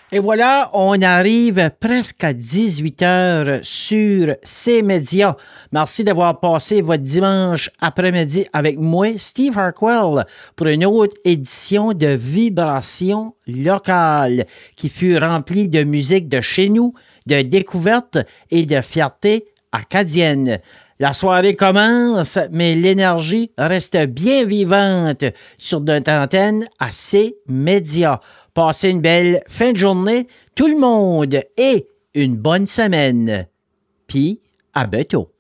Et voilà, on arrive presque à 18 heures sur ces médias. Merci d'avoir passé votre dimanche après-midi avec moi, Steve Harquell, pour une autre édition de Vibration locale qui fut remplie de musique de chez nous, de découvertes et de fierté acadienne. La soirée commence, mais l'énergie reste bien vivante sur notre antenne à ces médias. Passez une belle fin de journée, tout le monde, et une bonne semaine. Puis, à bientôt.